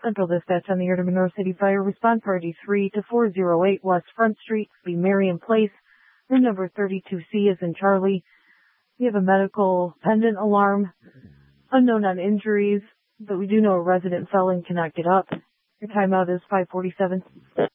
Central Dispatch on the air to Monroe City Fire. Response party 3 to 408 West Front Street, be Marion Place. Room number 32C is in Charlie. We have a medical pendant alarm. Unknown on injuries, but we do know a resident fell and cannot get up. Your timeout is 5:47.